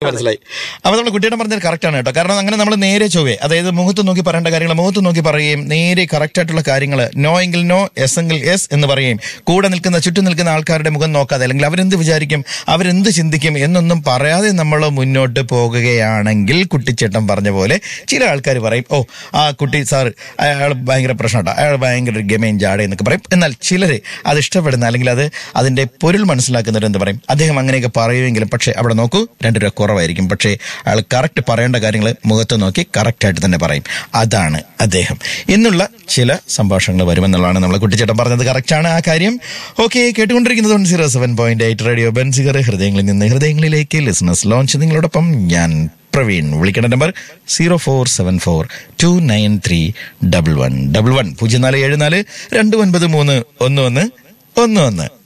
മനസ്സിലായി. അപ്പൊ നമ്മൾ കുട്ടിയുടെ പറഞ്ഞത് കറക്റ്റ് ആണ് കേട്ടോ. കാരണം അങ്ങനെ നമ്മൾ നേരെ ചൊവ്വേ, അതായത് മുഖത്ത് നോക്കി പറയേണ്ട കാര്യങ്ങൾ മുഖത്ത് നോക്കി പറയുകയും നേരെ കറക്റ്റ് ആയിട്ടുള്ള കാര്യങ്ങൾ നോ എങ്കിൽ നോ, എസ് എങ്കിൽ എസ് എന്ന് പറയുകയും കൂടെ നിൽക്കുന്ന ചുറ്റും നിൽക്കുന്ന ആൾക്കാരുടെ മുഖം നോക്കാതെ അല്ലെങ്കിൽ അവരെന്ത് വിചാരിക്കും അവരെന്ത് ചിന്തിക്കും എന്നൊന്നും പറയാതെ നമ്മൾ മുന്നോട്ട് പോകുകയാണെങ്കിൽ കുട്ടിച്ചേട്ടൻ പറഞ്ഞ പോലെ ചില ആൾക്കാർ പറയും, ഓ ആ കുട്ടി സാർ അയാൾ ഭയങ്കര പ്രശ്നമാട്ടോ, അയാൾ ഭയങ്കര ഗമയും ജാട എന്നൊക്കെ പറയും. എന്നാൽ ചിലർ അത് ഇഷ്ടപ്പെടുന്ന അല്ലെങ്കിൽ അതിന്റെ പൊരുൾ മനസ്സിലാക്കുന്നവർ എന്ത് പറയും, അദ്ദേഹം അങ്ങനെയൊക്കെ പറയുമെങ്കിലും പക്ഷെ അവിടെ നോക്കൂ 2 രൂപ കുറവായിരിക്കും, പക്ഷേ അയാൾ കറക്റ്റ് പറയേണ്ട കാര്യങ്ങൾ മുഖത്ത് നോക്കി കറക്റ്റായിട്ട് തന്നെ പറയും, അതാണ് അദ്ദേഹം എന്നുള്ള ചില സംഭാഷണങ്ങൾ വരുമെന്നുള്ളതാണ് നമ്മൾ കുട്ടിച്ചേട്ടൻ പറഞ്ഞത്. കറക്റ്റാണ് ആ കാര്യം. ഓക്കെ, കേട്ടുകൊണ്ടിരിക്കുന്നത് 107.8 റേഡിയോ ബെൻസിഗർ, ഹൃദയങ്ങളിൽ നിന്ന് ഹൃദയങ്ങളിലേക്ക് ലിസണേഴ്സ് ലോഞ്ച്. നിങ്ങളോടൊപ്പം ഞാൻ പ്രവീൺ. വിളിക്കേണ്ട നമ്പർ 0474293111 0474293111.